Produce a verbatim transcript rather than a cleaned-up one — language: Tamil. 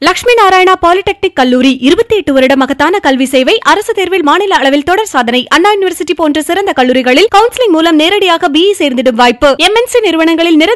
லட்சுமி நாராயணா பாலிடெக்னிக் கல்லூரி இருபத்தி எட்டு வருட மகத்தான கல்வி சேவை. அரசு தேர்வில் மாநில அளவில் தொடர் சாதனை. அண்ணா யூனிவர்சிட்டி போன்ற சிறந்த கல்லூரிகளில் கவுன்சிலிங் மூலம் நேரடியாக பிஇ சேர்ந்திடும் வாய்ப்பு. எம்என்சி நிறுவனங்களில்